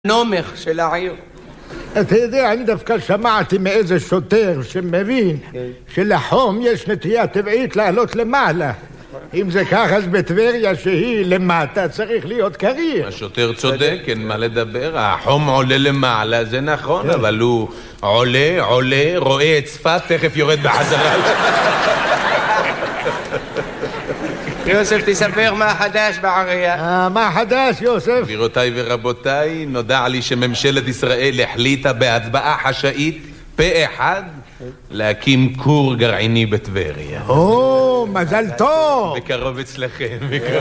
נומך של העיר. אתה יודע, אני דווקא שמעתי מאיזה שוטר שמבין שלחום יש נטייה טבעית לעלות למעלה. אם זה כך, אז בטבריה שהיא למטה צריך להיות קריר. השוטר צודק, אין מה לדבר. החום עולה למעלה, זה נכון, אבל הוא עולה, רואה את צפת, תכף יורד בחזרה. יוסף, תספר מה חדש בעירייה. מה חדש, יוסף? גבירותיי ורבותיי, נודע לי שממשלת ישראל החליטה בהצבעה חשאית פה אחד להקים כור גרעיני בטבריה. מזל טוב. בקרוב אצלכם.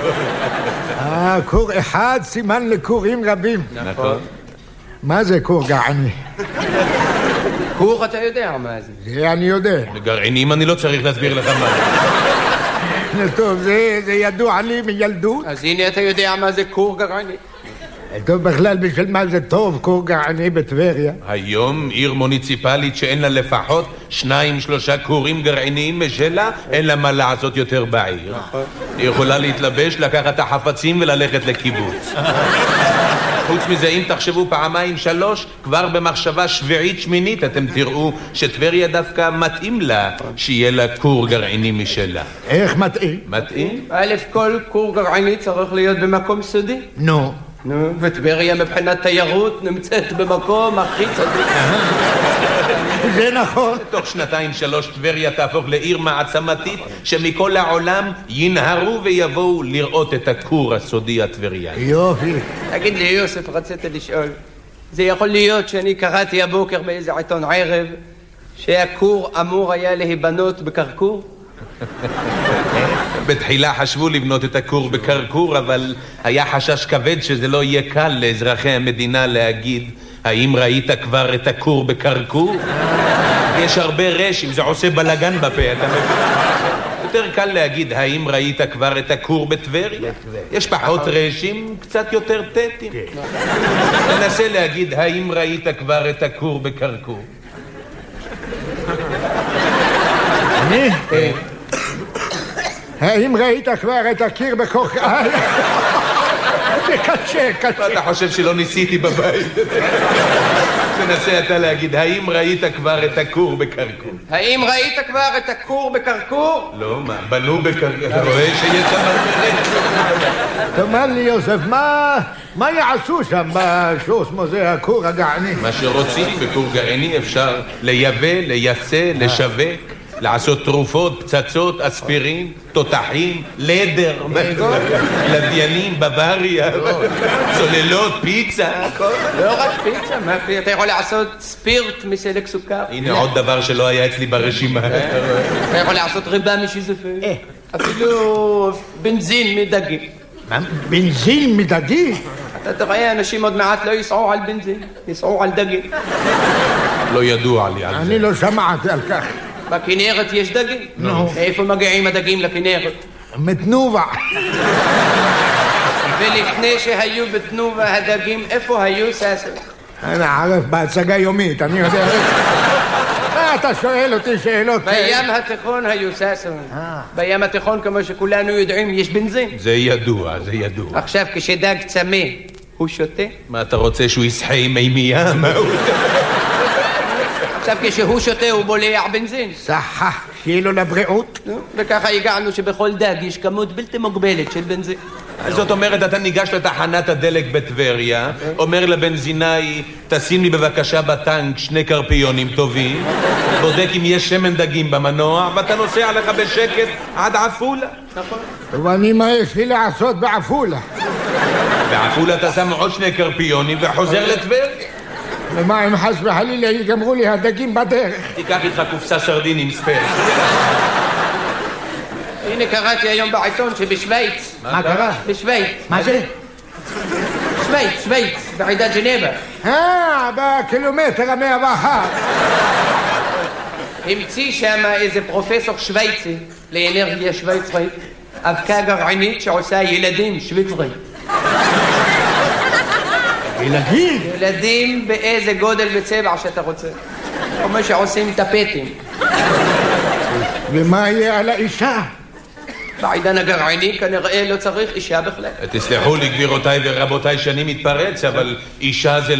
כור אחד סימן לכורים רבים. נכון. מה זה כור גרעיני? כור אתה יודע מה זה. זה אני יודע. גרעינים אני לא צריך להסביר לך מה. טוב, זה ידוע לי מילדות. אז הנה אתה יודע מה זה כור גרעיני. טוב, בכלל בשביל מה זה טוב כור גרעיני בטבריה? היום עיר מוניציפלית שאין לה לפחות 2-3 כורים גרעיניים משלה, אין לה מה לעשות יותר בעיר. היא יכולה להתלבש, לקחת את החפצים וללכת לקיבוץ. חוץ מזה, אם תחשבו 2-3, כבר במחשבה 7-8 אתם תראו שטבריה דווקא מתאים לה שיהיה לה כור גרעיני משלה. איך מתאים? מתאים? א', כל כור גרעיני צריך להיות במקום סודי. נו, וטבריה מבחינת תיירות נמצאת במקום הכי צדיק. זה נכון. תוך 2-3 טבריה תהפוך לעיר מעצמתית שמכל העולם ינהרו ויבואו לראות את הכור הסודי הטבריאני. יופי. תגיד לי יוסף, רציתי לשאול, זה יכול להיות שאני קראתי הבוקר באיזה עיתון ערב שהכור אמור היה להיבנות בקרקור? בתחילה חשבו לבנות את הכור בקרקור, אבל היה חשש כבד שזה לא יהיה קל לאזרחי המדינה להגיד האם ראית כבר את הכור בקרקור? יש הרבה רשים, זה עושה בלגן בפה, אתה מבין? יותר קל להגיד האם ראית כבר את הכור בטבריה? יש פחות רשים, קצת יותר טטים. תנסה להגיד האם ראית כבר את הכור בקרקור. אני? האם ראית כבר את הקיר בקרקור? זה קשה. אתה חושב שלא ניסיתי בבית? תנסה אתה להגיד, האם ראית כבר את הכור בקרקור? האם ראית כבר את הכור בקרקור? לא, מה? בנו בקרקור. אתה רואה שיש שם תאמר לי יוסף, מה יעשו שם בשוסמו זה הכור הגרעיני? מה שרוצים בכור גרעיני אפשר לייבא, לייצא, לשווק, לעשות תרופות, פצצות, אספירין, תותחים, לדר, לוויינים, בוואריה, צוללות, פיצה. לא רק פיצה, אתה יכול לעשות ספירט מסלק סוכר. הנה עוד דבר שלא היה אצלי ברשימה. אתה יכול לעשות ריבה משיזופים. אפילו בנזין מדגים. מה? בנזין מדגים? אתה תראה, אנשים עוד מעט לא יסעו על בנזין, יסעו על דגים. לא ידוע לי על זה. אני לא שמעתי על כך. בכנרת יש דגים? נו. איפה מגיעים הדגים לכנרת? מתנובה. ולפני שהיו בתנובה הדגים, איפה היו ססר? אני ערף בהצגה יומית, אני יודע. אתה שואל אותי שאלות. בים התיכון היו ססר. בים התיכון, כמו שכולנו יודעים, יש בנזין. זה ידוע, זה ידוע. עכשיו, כשדג צמא, הוא שותה? מה אתה רוצה, שהוא יסחה עם מימייה? מה הוא... עכשיו כשהוא שותה הוא בולע בנזין. סחה, שיהיה לו לבריאות. וככה הגענו שבכל דג יש כמות בלתי מוגבלת של בנזין. זאת אומרת, אתה ניגש לתחנת הדלק בטבריה, אומר לבנזינאי, תשים לי בבקשה בטנק 2 קרפיונים טובים, בודק אם יש שמן דגים במנוע, ואתה נוסע לך בשקט עד עפולה. נכון. ואני מה יש לי לעשות בעפולה? בעפולה אתה שם עוד 2 קרפיונים וחוזר לטבריה. ומה אם חס וחלילה יגמרו לי הדגים בדרך? תיקח איתך קופסה סרדינים ספייס. הנה קראתי היום בעיתון שבשוויץ. מה קרה? בשוויץ. מה זה? שוויץ, בעידת ג'נבה. בקילומטר 101. המציא שם איזה פרופסור שוויצי לאנרגיה שוויצרית, אבקה גרעינית שעושה ילדים שוויצרים. ילדים? ילדים באיזה גודל וצבע שאתה רוצה. כמו שעושים טפטים. ומה יהיה על האישה? בעידן הגרעיני כנראה לא צריך אישה בכלל. תסלחו לי גבירותיי ורבותיי שאני מתפרץ, אבל אישה זה